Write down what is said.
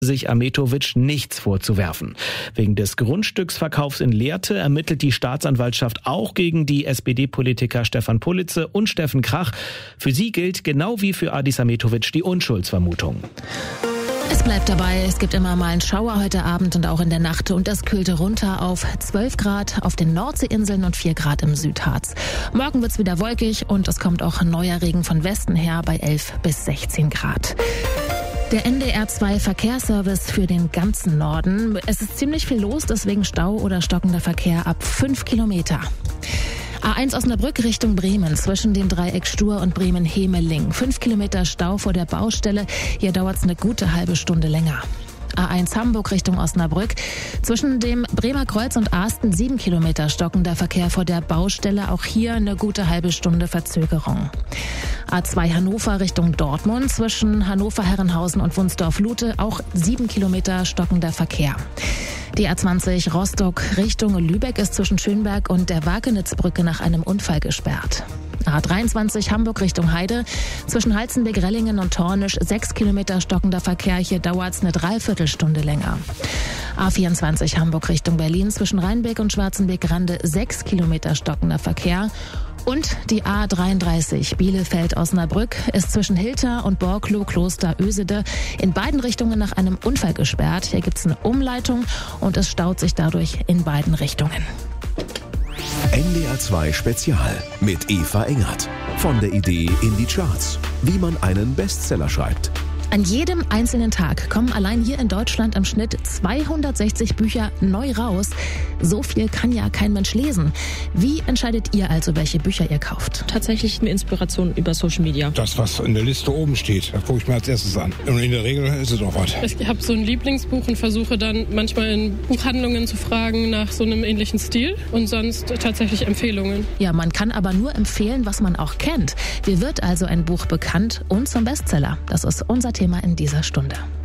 sich Ahmetović nichts vorzuwerfen. Wegen des Grundstücksverkaufs in Lehrte ermittelt die Staatsanwaltschaft auch gegen die SPD-Politiker Stefan Politze und Steffen Krach. Für sie gilt genau wie für Adis Ahmetović die Unschuldsvermutung. Es bleibt dabei, es gibt immer mal einen Schauer heute Abend und auch in der Nacht und das kühlte runter auf 12 Grad auf den Nordseeinseln und 4 Grad im Südharz. Morgen wird's wieder wolkig und es kommt auch neuer Regen von Westen her bei 11 bis 16 Grad. Der NDR 2 Verkehrsservice für den ganzen Norden. Es ist ziemlich viel los, deswegen Stau oder stockender Verkehr ab 5 Kilometer. A1 Osnabrück Richtung Bremen, zwischen dem Dreieck Stur und Bremen-Hemeling. 5 Kilometer Stau vor der Baustelle, hier dauert's eine gute halbe Stunde länger. A1 Hamburg Richtung Osnabrück, zwischen dem Bremer Kreuz und Asten 7 Kilometer stockender Verkehr vor der Baustelle, auch hier eine gute halbe Stunde Verzögerung. A2 Hannover Richtung Dortmund, zwischen Hannover-Herrenhausen und Wunsdorf-Lute, auch 7 Kilometer stockender Verkehr. Die A20 Rostock Richtung Lübeck ist zwischen Schönberg und der Wakenitzbrücke nach einem Unfall gesperrt. A23 Hamburg Richtung Heide, zwischen Halzenbeck-Rellingen und Tornisch 6 Kilometer stockender Verkehr, hier dauert's eine Dreiviertelstunde länger. A24 Hamburg Richtung Berlin, zwischen Rheinbeck und Schwarzenbeck-Rande 6 Kilometer stockender Verkehr. Und die A33 Bielefeld-Osnabrück ist zwischen Hilter und Borklow-Kloster-Ösede in beiden Richtungen nach einem Unfall gesperrt. Hier gibt's eine Umleitung und es staut sich dadurch in beiden Richtungen. NDR 2 Spezial mit Eva Engert. Von der Idee in die Charts. Wie man einen Bestseller schreibt. An jedem einzelnen Tag kommen allein hier in Deutschland im Schnitt 260 Bücher neu raus. So viel kann ja kein Mensch lesen. Wie entscheidet ihr also, welche Bücher ihr kauft? Tatsächlich eine Inspiration über Social Media. Das, was in der Liste oben steht, das gucke ich mir als erstes an. Und in der Regel ist es auch was. Ich habe so ein Lieblingsbuch und versuche dann manchmal in Buchhandlungen zu fragen nach so einem ähnlichen Stil und sonst tatsächlich Empfehlungen. Ja, man kann aber nur empfehlen, was man auch kennt. Wie wird also ein Buch bekannt und zum Bestseller? Das ist unser Thema in dieser Stunde.